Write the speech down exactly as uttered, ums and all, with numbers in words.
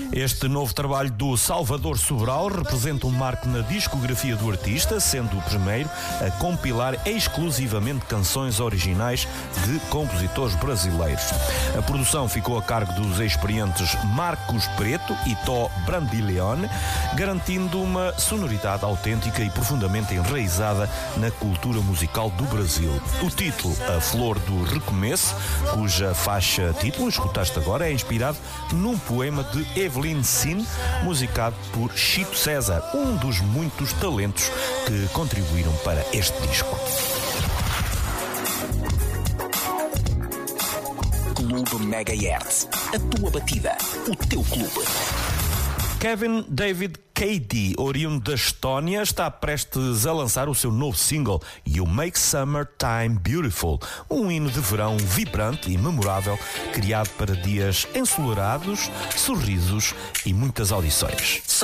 Este novo trabalho do Salvador Sobral representa um marco na discografia do artista, sendo o primeiro a compilar exclusivamente canções originais de compositores brasileiros. A produção ficou a cargo dos experientes Marcos Preto e Tó Brandileone, garantindo uma sonoridade autêntica e profundamente enraizada na cultura musical do Brasil. O título, A Flor do Recomeço, cuja faixa título escutaste agora, é inspirado num poema de Evelyn Sin, musicado por Chico César, um dos muitos talentos que contribuíram para este disco. Clube Megahertz. A tua batida, o teu clube. Kevin David Cady, oriundo da Estónia, está prestes a lançar o seu novo single You Make Summertime Beautiful, um hino de verão vibrante e memorável, criado para dias ensolarados, sorrisos e muitas audições.